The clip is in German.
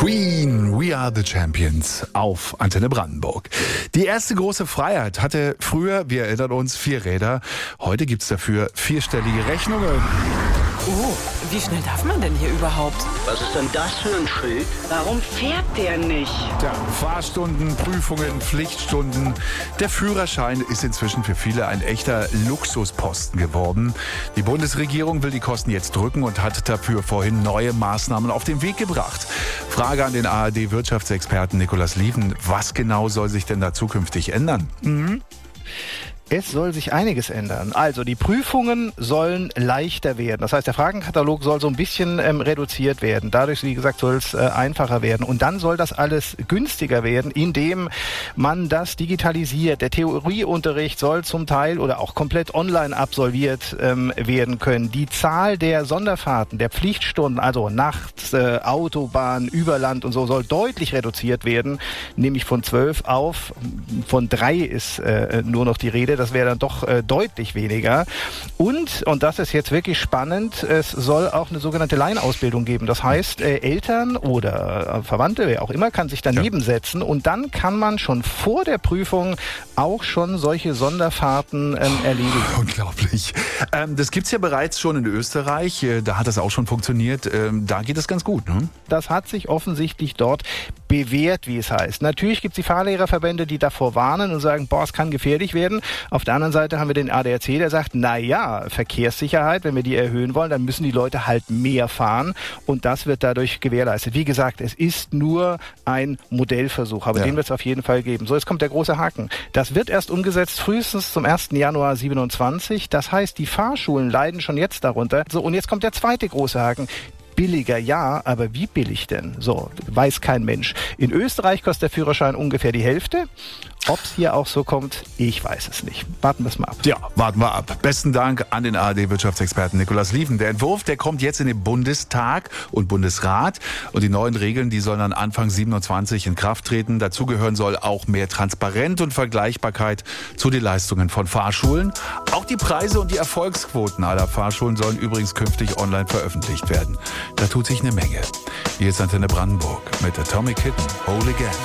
Queen, We Are the Champions auf Antenne Brandenburg. Die erste große Freiheit hatte früher, wir erinnern uns, 4 Räder. Heute gibt's dafür 4-stellige Rechnungen. Oh, wie schnell darf man denn hier überhaupt? Was ist denn das für ein Schild? Warum fährt der nicht? Ja, Fahrstunden, Prüfungen, Pflichtstunden. Der Führerschein ist inzwischen für viele ein echter Luxusposten geworden. Die Bundesregierung will die Kosten jetzt drücken und hat dafür vorhin neue Maßnahmen auf den Weg gebracht. Frage an den ARD-Wirtschaftsexperten Nikolaus Lieven. Was genau soll sich denn da zukünftig ändern? Es soll sich einiges ändern. Also die Prüfungen sollen leichter werden. Das heißt, der Fragenkatalog soll so ein bisschen reduziert werden. Dadurch, wie gesagt, soll es einfacher werden. Und dann soll das alles günstiger werden, indem man das digitalisiert. Der Theorieunterricht soll zum Teil oder auch komplett online absolviert werden können. Die Zahl der Sonderfahrten, der Pflichtstunden, also nachts, Autobahn, über Land und so, soll deutlich reduziert werden. Nämlich von 12 auf, von 3 ist nur noch die Rede. Das wäre dann doch deutlich weniger. Und das ist jetzt wirklich spannend, es soll auch eine sogenannte Laienausbildung geben. Das heißt, Eltern oder Verwandte, wer auch immer, kann sich daneben setzen und dann kann man schon vor der Prüfung auch schon solche Sonderfahrten erledigen. Unglaublich. Das gibt's ja bereits schon in Österreich. Da hat das auch schon funktioniert. Da geht es ganz gut, ne? Das hat sich offensichtlich dort bewährt, wie es heißt. Natürlich gibt es die Fahrlehrerverbände, die davor warnen und sagen, boah, es kann gefährlich werden. Auf der anderen Seite haben wir den ADAC, der sagt, naja, Verkehrssicherheit, wenn wir die erhöhen wollen, dann müssen die Leute halt mehr fahren und das wird dadurch gewährleistet. Wie gesagt, es ist nur ein Modellversuch, aber den wird es auf jeden Fall geben. So, jetzt kommt der große Haken. Das wird erst umgesetzt frühestens zum 1. Januar 27. Das heißt, die Fahrschulen leiden schon jetzt darunter. So, und jetzt kommt der zweite große Haken. Billiger ja, aber wie billig denn? So, weiß kein Mensch. In Österreich kostet der Führerschein ungefähr die Hälfte. Ob es hier auch so kommt, ich weiß es nicht. Warten wir es mal ab. Ja, warten wir ab. Besten Dank an den ARD-Wirtschaftsexperten Nikolaus Lieven. Der Entwurf, der kommt jetzt in den Bundestag und Bundesrat. Und die neuen Regeln, die sollen dann Anfang 27 in Kraft treten. Dazu gehören soll auch mehr Transparenz und Vergleichbarkeit zu den Leistungen von Fahrschulen. Auch die Preise und die Erfolgsquoten aller Fahrschulen sollen übrigens künftig online veröffentlicht werden. Da tut sich eine Menge. Hier ist Antenne Brandenburg mit Atomic Kitten, Whole Again.